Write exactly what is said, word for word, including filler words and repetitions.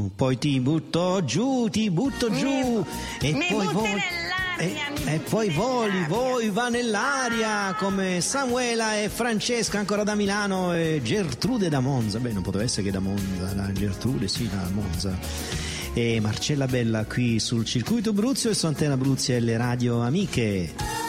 Poi ti butto giù, ti butto giù mi, e mi poi butti voli, nell'aria, e, mi e butti poi voli, nell'aria. voi va nell'aria come Samuela e Francesca ancora da Milano e Gertrude da Monza. Beh, non poteva essere che da Monza, la Gertrude sì, da Monza. E Marcella Bella qui sul Circuito Bruzio e su Antena Bruzia e le radio amiche.